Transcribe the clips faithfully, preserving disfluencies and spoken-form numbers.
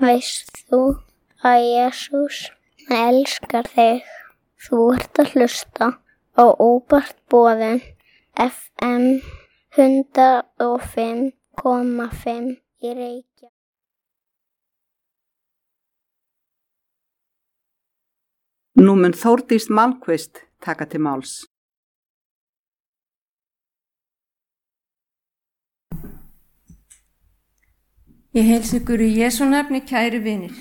Veist þú að Jesús elskar þig? Þú ert að hlusta á Óvart boðin F M hundrað og fimm komma fimm í Reykjavík. Nú mun Þórdís Malmquist taka til máls. Ég heilsa ykkur í Jesú nafni, kæru vinir.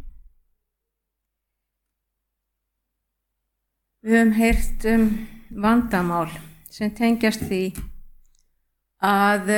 Við höfum heyrt um vandamál sem tengjast því að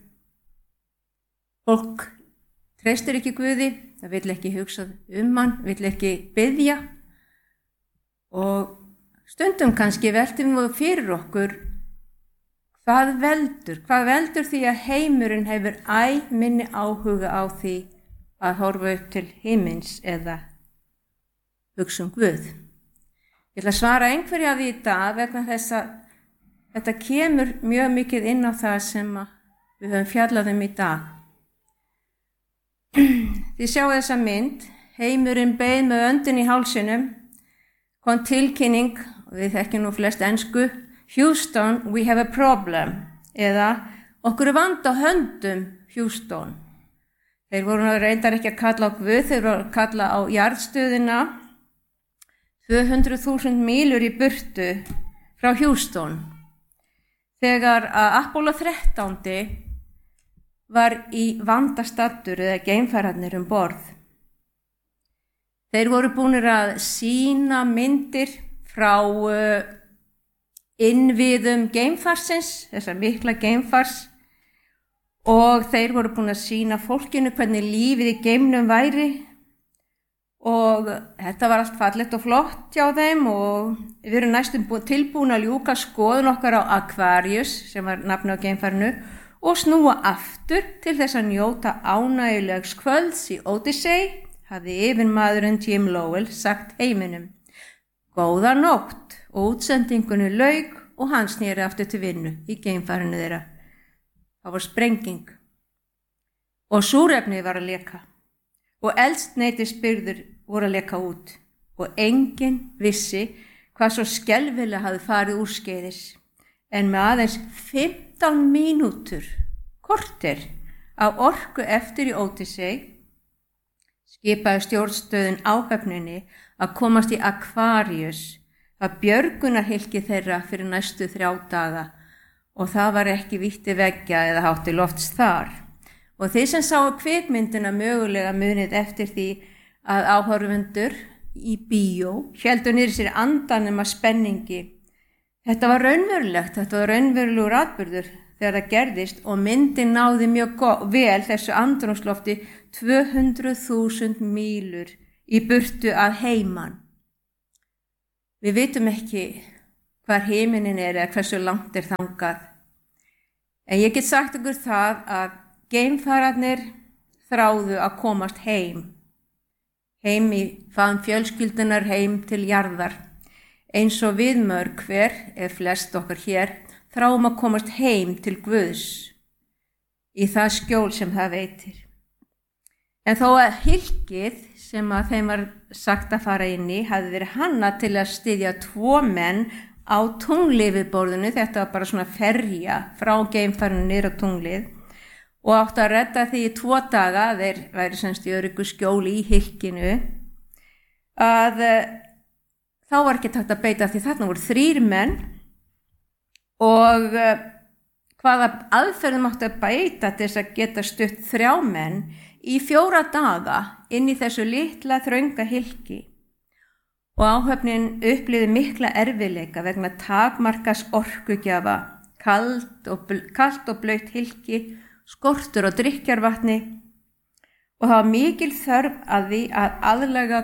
fólk treystir ekki Guði, það vill ekki hugsa um hann, vill ekki biðja og stundum kannski veltum við fyrir okkur hvað veldur, hvað veldur því að heimurinn hefur æ minni áhuga á því að horfa upp til himins eða hugsa um Guð. Ég ætla að svara einhverja af því í dag vegna þess að þetta kemur mjög mikið inn á það sem við höfum fjallað um í dag. Þið sjáu þessa mynd, heimurinn beið með öndin í hálsinum, kom tilkynning, og við þekkjum nú flest ensku, Houston, we have a problem, eða okkur er vand á höndum, Houston. Þeir voru reyndar ekki að kalla á Guð, þeir voru að kalla á jarðstöðina, tvö hundruð þúsund mílur í burtu frá Houston. Þegar að Apollo þrettán var í vandastaddur eða geimfararnir um borð. Þeir voru búnir að sýna myndir frá uh, innviðum geimfarsins, þessar mikla geimfars, og þeir voru búin að sýna fólkinu hvernig lífið í geimnum væri og þetta var allt fallegt og flott hjá þeim og við erum næstum tilbúin að ljúka skoðun okkar á Aquarius, sem var nafnið á geimfarinu, og snúa aftur til þess að njóta ánægjulegs kvölds í Odyssey, hafði yfirmaðurinn Jim Lowell sagt heiminum. Góða nótt, og útsendingunni lauk og hann sneri aftur til vinnu í geimfarinu þeirra. Það var sprenging og súrefni var að leka og eldsneytisbirgðir voru að leka út og enginn vissi hvað svo skelfilega hafði farið úrskeiðis. En með aðeins fimmtán mínútur, korter, af orku eftir í Odyssey skipaði stjórnstöðin áhöfninni að komast í Aquarius, að björgunarhylki þeirra fyrir næstu þrjá daga og það var ekki vítti veggja eða hátti lofts þar. Og þeir sem sáu kvikmyndina mögulega munið eftir því að áhorfendur í bíó héldu niður sér andanum að spenningi. Þetta var raunverulegt, þetta var raunverulegur atburður þegar það gerðist og myndin náði mjög vel þessu andrúmslofti tvö hundruð þúsund mílur í burtu að heiman. Við vitum ekki hvar heiminin er eða hversu langt er þangað. En ég get sagt ykkur það að geimfararnir þráðu að komast heim. Heim í faðm fjölskyldunar, heim til jarðar. Eins og við mörg hver, ef flest okkar hér, þráum að komast heim til Guðs í það skjól sem það veitir. En þó að hylkið sem að þeim var sagt að fara inn í hafði verið hannað til að styðja tvo menn á tunglifborðinu, þetta var bara svona ferja frá geimfarinu niður á tunglið og áttu að redda því í tvo daga, þeir væri semst í öruggu skjóli í hylkinu, að þá var ekki takt að beita því þarna voru þrír menn og hvaða aðferðum áttu að beita til þess að geta stutt þrjá menn í fjóra daga inn í þessu litla þrönga hylki. Og áhöfnin upplifði mikla erfiðleika vegna takmarkas orkugjafa, kalt og, kalt og blautt hylki, skortur á drykkjarvatni og það var mikil þörf að því að aðlaga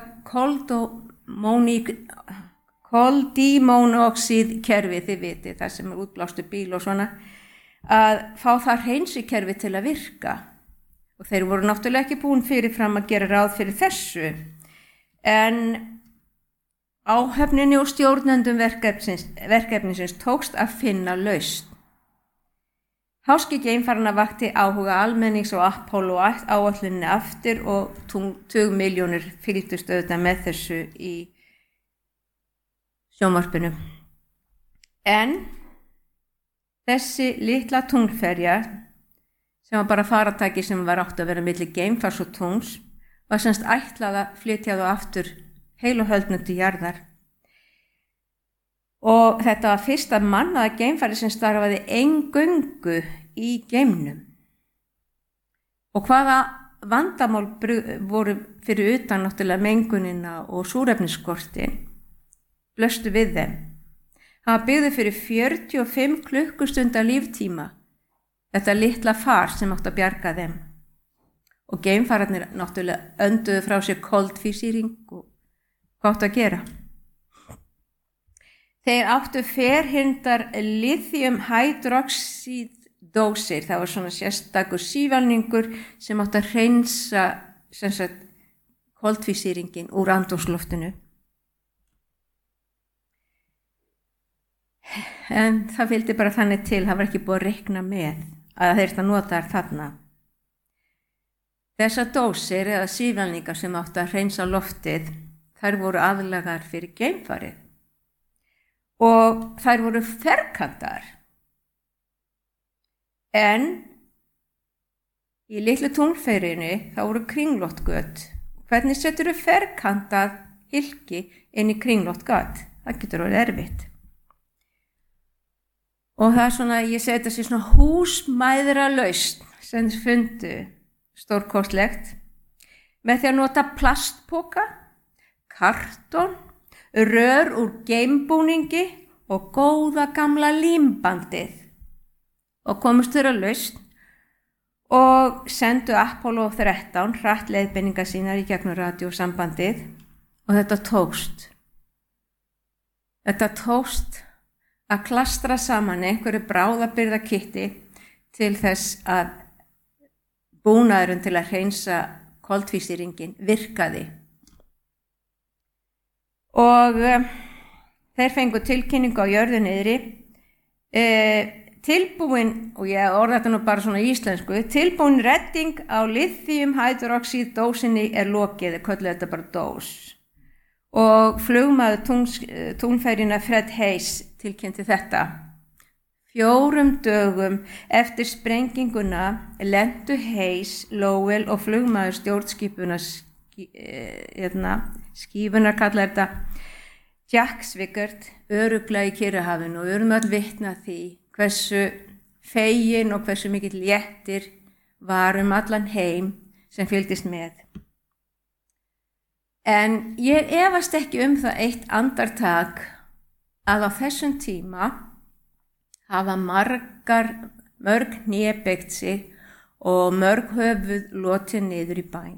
koldímónoxíð kerfi, þið viti, það sem er útblástu bíl og svona, að fá það hreinsikerfi til að virka. Og þeir voru náttúrulega ekki búin fyrirfram að gera ráð fyrir þessu, en áhöfninni og stjórnendum verkefnisins, verkefnisins tókst að finna lausn. Háski geimfarana vakti áhuga almennings og Apollo áætluninni aftur og tuttugu milljónir fylgdust auðvitað með þessu í sjónvarpinu. En þessi litla tunglferja, sem var bara faratæki sem var átt að vera milli geimfars og tungls, var semst ætlað að flytja þá aftur heil og höldnu til jarðar. Og þetta var fyrsta mannaða geimfari sem starfaði eingöngu í geimnum. Og hvaða vandamál voru fyrir utan náttúrulega mengunina og súrefnisskortin blöstu við þeim. Hann byggði fyrir fjörutíu og fimm klukkustunda líftíma þetta litla far sem átti að bjarga þeim. Og geimfararnir náttúrulega önduðu frá sér koltvísýring og hvað áttu að gera. Þeir áttu ferhyrndar lithium hydroxíddósir, það var svona sérstakur sívalningur sem átti að hreinsa sem sagt koltvísýringin úr andrúmsloftinu. En það vildi bara þannig til, það var ekki búið að reikna með að þeir þetta nota þar þarna. Þessar dósir eða sívalningar sem átti að hreinsa loftið, þær voru aðlagar fyrir geimfarið. Og þær voru ferkantar. En í litlu tunglferjunni þá voru kringlótt göt. Hvernig setur þú ferkantað hylki inn í kringlótt gat? Það getur orðið erfitt. Og það er svona, ég segi þessi svona húsmæðra lausn sem þið fundu stórkostlegt með því að nota plastpoka, kartón, rör úr geimbúningi og góða gamla límbandið og komust þeirra lausn og sendu Apollo þrettán hratt leiðbeiningar sínar í gegnum radíósambandið og þetta tókst. Þetta tókst að klastra saman einhverju bráðabirgðakitti til þess að búnaðurinn til að hreinsa koltvísýringin virkaði. Og uh, þeir fengu tilkynningu á jörðu niðri, uh, tilbúin, og ég orða þetta nú bara svona íslensku, tilbúin redding á lithium hydroxíddósinni er lokið, þeir kölluðu þetta bara dós. Og flugmaður tunglferjunnar Fred Hayes tilkynnti þetta. Fjórum dögum eftir sprenginguna lentu Hayes, Lowell og flugmaður stjórnskipunar Hérna, skífunar kallar þetta Jack Swigert örugglega í Kyrrahafinu og við erum öll vitni að því hversu fegin og hversu mikill léttir var um allan heim sem fylgdist með. En ég efast ekki um það eitt andartak að á þessum tíma hafa margar, mörg hné beygt sig og mörg höfuð lotið niður í bæn.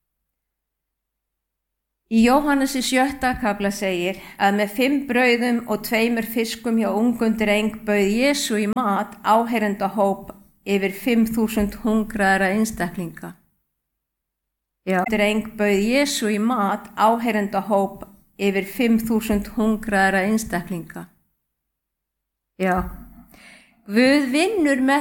Í Jóhannesi sjötta kafla segir að með fimm brauðum og tveimur fiskum hjá ungum dreng bauð Jesú í mat áheyrendahóp yfir fimm þúsund hungraðra einstaklinga. Já, dreng bauð Jesú í mat áheyrendahóp yfir fimm þúsund hungraðra einstaklinga. Já, Guð vinnur með